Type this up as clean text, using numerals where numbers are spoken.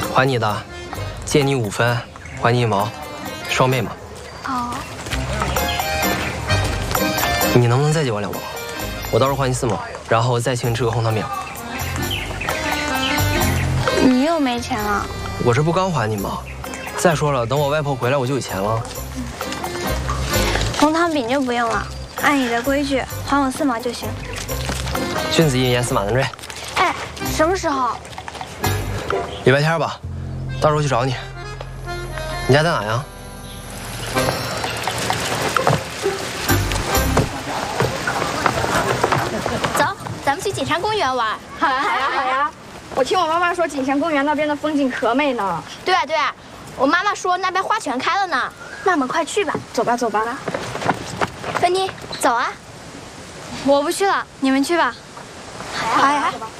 还你的，借你5分，还你1毛，双倍嘛。 哦。 你能不能再借我2毛？我到时候还你4毛，然后再请你吃个红糖饼。 你又没钱了？ 我这不刚还你吗？再说了，等我外婆回来我就有钱了。 红糖饼就不用了，按你的规矩还我4毛就行。 君子一言，驷马难追。 哎，什么时候？ 礼拜天吧，到时候去找你。你家在哪呀？ 走，咱们去景山公园玩。 好呀，好呀，好呀！我听我妈妈说，景山公园那边的风景可美呢。 对啊，对啊，我妈妈说那边花全开了呢。那我们快去吧。 走吧，走吧。 芬妮，走啊！ 我不去了，你们去吧。 好呀，好呀。